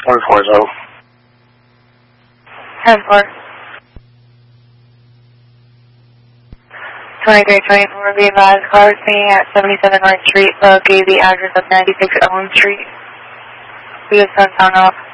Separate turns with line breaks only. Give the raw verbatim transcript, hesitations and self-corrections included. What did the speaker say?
one four zero.
ten four. twenty-three twenty-four, be advised, car is being at seventy-seven North Street, so gave the address of ninety-six Ellen Street. We have Suntown off.